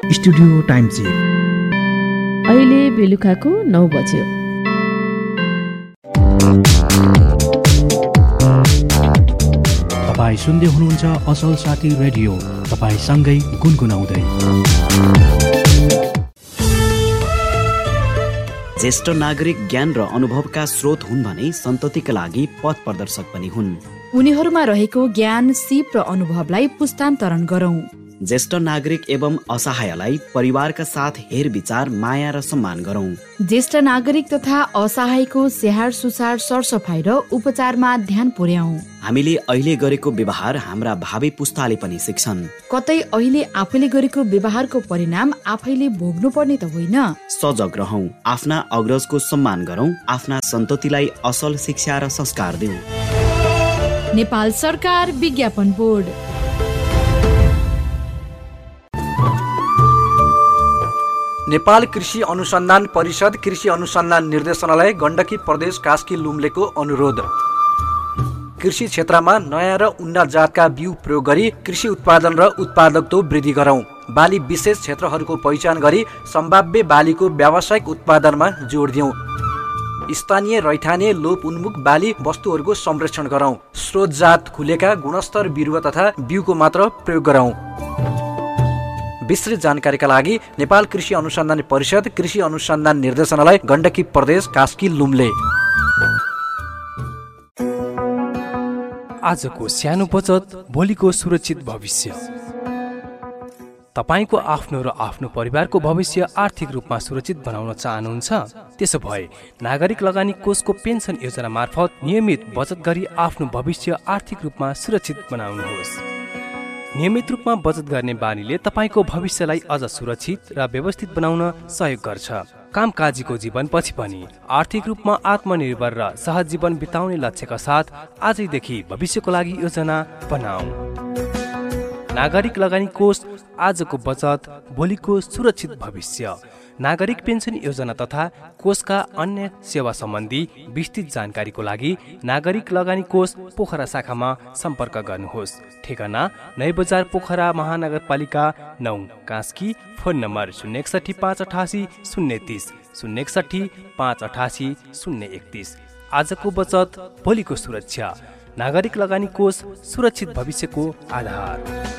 Studio time check. अहिले बेलुकाको 9 बज्यो। तपाईँ सुन्दै हुनुहुन्छ असल साथी रेडियो, तपाईसँगै गुनगुनाउँदै। ज्येष्ठ नागरिक ज्ञान र अनुभवका स्रोत हुन् भने सन्ततिका लागि पथ प्रदर्शक पनि हुन्। उनीहरूमा रहेको ज्ञान, सिप र अनुभवलाई पुस्तान्तरण गरौं। ज्येष्ठ नागरिक एवं असहायलाई परिवारका साथ हेरविचार, माया र सम्मान गरौं। ज्येष्ठ नागरिक तथा असहायको स्याहार सुसार, सरसफाई र उपचारमा ध्यान पुर्याऊ। हामीले अहिले गरेको व्यवहार हाम्रा भावी पुस्ताले पनि सिक्छन्। कतै अहिले आफैले गरेको व्यवहारको परिणाम आफैले भोग्नु पर्ने त होइन। सजग रहौं, आफ्ना अग्रजको सम्मान गरौं, आफ्ना सन्ततिलाई असल शिक्षा र संस्कार देऊ। नेपाल सरकार विज्ञापन बोर्ड। नेपाल कृषि अनुसन्धान परिषद, कृषि अनुसन्धान निर्देशनालय, गण्डकी प्रदेश, कास्की लुम्लेको अनुरोध। कृषि क्षेत्रमा नयाँ र उन्नत जातका बिउ प्रयोग गरी कृषि उत्पादन र उत्पादकता वृद्धि गरौं। बाली विशेष क्षेत्रहरूको पहिचान गरी सम्भाव्य बालीको व्यावसायिक उत्पादनमा जोड दिउँ। स्थानीय रैथाने लोप उन्मुख बाली वस्तुहरूको संरक्षण गरौं। स्रोत जात खुलेका गुणस्तर बिरुवा तथा बिउको मात्र प्रयोग गरौं। विस्तृत जानकारीका लागि नेपाल कृषि अनुसन्धान परिषद, कृषि अनुसन्धान निर्देशनालय, गण्डकी प्रदेश, कास्की लुम्ले। आजको सानो बचत, भोलिको सुरक्षित भविष्य। तपाईको आफ्नो र आफ्नो परिवारको भविष्य आर्थिक रूपमा सुरक्षित बनाउन चाहनुहुन्छ? त्यसो भए नागरिक लगानी कोषको पेन्सन योजना मार्फत नियमित बचत गरी आफ्नो भविष्य आर्थिक रूपमा सुरक्षित बनाउनुहोस्। नियमित रूपमा बचत गर्ने बानीले तपाईको भविष्यलाई अझ सुरक्षित र व्यवस्थित बनाउन सहयोग गर्छ। कामकाजीको जीवनपछि पनि आर्थिक रूपमा आत्मनिर्भर र सहज जीवन बिताउने लक्ष्यका साथ आजैदेखि भविष्यको लागि योजना बनाऊ। नागरिक लगानी कोष, आजको बचत, भोलिको सुरक्षित भविष्य। नागरिक पेन्सन योजना तथा कोषका अन्य सेवा सम्बन्धी विस्तृत जानकारीको लागि नागरिक लगानी कोष पोखरा शाखामा सम्पर्क गर्नुहोस्। ठेगाना नयाँ बजार, पोखरा, महानगरपालिका 9, कास्की। Phone number 061 588 030 061 588 031। आजको बचत, भोलिको सुरक्षा। नागरिक लगानी कोष, सुरक्षित भविष्यको आधार।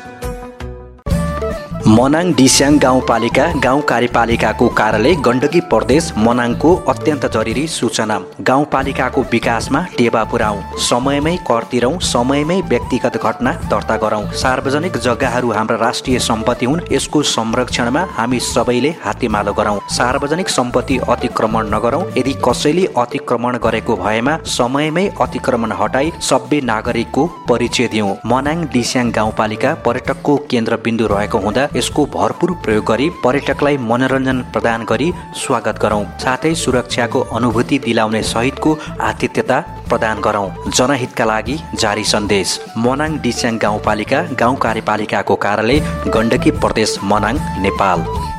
मनाङ डिस्याङ गाउँपालिका गाउँ कार्यपालिकाको कार्यालय, गण्डकी प्रदेश, मनाङको अत्यन्त जरुरी सूचना। गाउँपालिकाको विकासमा टेवा पुर्याउँ, समयमै कर तिरौँ, समयमै व्यक्तिगत घटना दर्ता गरौँ। सार्वजनिक जग्गाहरू हाम्रा राष्ट्रिय सम्पत्ति हुन्, यसको संरक्षणमा हामी सबैले हातेमालो गरौँ। सार्वजनिक सम्पत्ति अतिक्रमण नगरौँ। यदि कसैले अतिक्रमण गरेको भएमा समयमै अतिक्रमण हटाई सभ्य नागरिकको परिचय दिउँ। मनाङ डिस्याङ गाउँपालिका पर्यटकको केन्द्रबिन्दु रहेको हुँदा यसको भरपूर प्रयोग गरी पर्यटकलाई मनोरञ्जन प्रदान गरी स्वागत गरौँ। साथै सुरक्षाको अनुभूति दिलाउने सहितको आतिथ्यता प्रदान गरौँ। जनहितका लागि जारी सन्देश। मनाङ डिस्याङ गाउँपालिका गाउँ कार्यपालिकाको कार्यालय, गण्डकी प्रदेश, मनाङ, नेपाल।